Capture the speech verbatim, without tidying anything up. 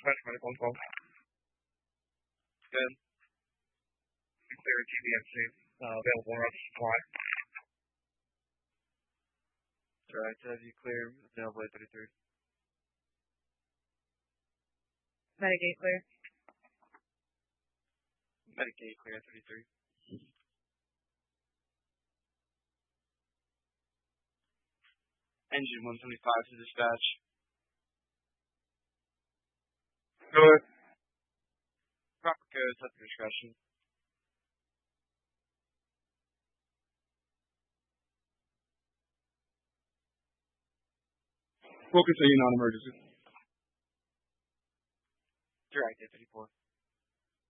Dispatch medical on call. Good. Clear T V M C. Uh, available on supply. Alright, have you clear available at thirty-three. Medicaid clear. Medicaid clear at thirty-three. Engine one seventy-five to dispatch. Good. Proper codes at your discretion. We'll continue non-emergency. Direct at thirty-four.